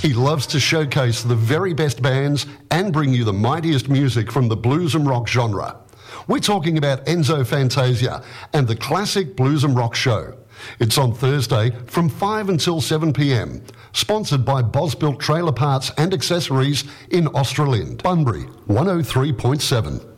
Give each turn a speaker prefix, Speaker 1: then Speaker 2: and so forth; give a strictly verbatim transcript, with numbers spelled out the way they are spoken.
Speaker 1: He loves to showcase the very best bands and bring you the mightiest music from the blues and rock genre. We're talking about Enzo Fantasia and the classic Blues and Rock Show. It's on Thursday from five until seven p m. Sponsored by Bosbuilt Trailer Parts and Accessories in Australind. Bunbury, one oh three point seven.